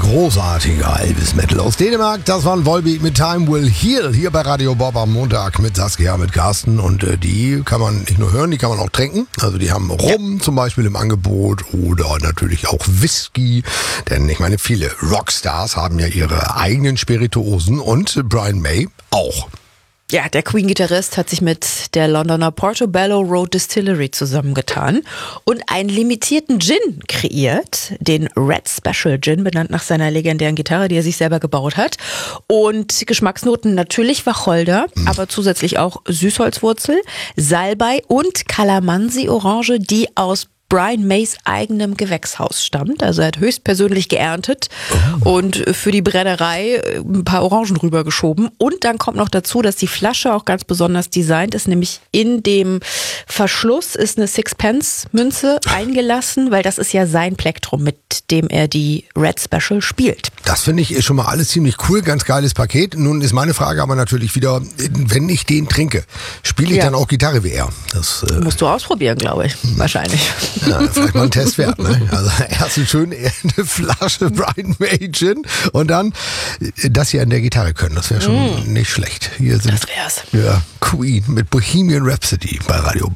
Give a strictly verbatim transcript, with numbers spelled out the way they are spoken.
großartiger Elvis Metal aus Dänemark. Das war ein Volbeat mit Time Will Heal hier bei Radio Bob am Montag mit Saskia, mit Carsten. Und äh, die kann man nicht nur hören, die kann man auch trinken. Also die haben Rum zum Beispiel im Angebot oder natürlich auch Whisky. Denn ich meine, viele Rockstars haben ja ihre eigenen Spirituosen und Brian May auch. Ja, der Queen-Gitarrist hat sich mit der Londoner Portobello Road Distillery zusammengetan und einen limitierten Gin kreiert, den Red Special Gin, benannt nach seiner legendären Gitarre, die er sich selber gebaut hat. Und Geschmacksnoten natürlich Wacholder, mhm. aber zusätzlich auch Süßholzwurzel, Salbei und Kalamansi-Orange, die aus Brian Mays eigenem Gewächshaus stammt. Also er hat höchstpersönlich geerntet oh. und für die Brennerei ein paar Orangen rübergeschoben. Und dann kommt noch dazu, dass die Flasche auch ganz besonders designt ist, nämlich in dem Verschluss ist eine Sixpence-Münze eingelassen, weil das ist ja sein Plektrum, mit dem er die Red Special spielt. Das finde ich ist schon mal alles ziemlich cool, ganz geiles Paket. Nun ist meine Frage aber natürlich wieder, wenn ich den trinke, spiele ich ja. dann auch Gitarre wie er? Das äh musst du ausprobieren, glaube ich, hm. wahrscheinlich. Ja, vielleicht mal ein Test wert, ne? Also erst eine schöne eine Flasche Brian May Gin und dann das hier an der Gitarre können. Das wäre schon mm. nicht schlecht. Hier sind das wär's. Ja, Queen mit Bohemian Rhapsody bei Radio Bob.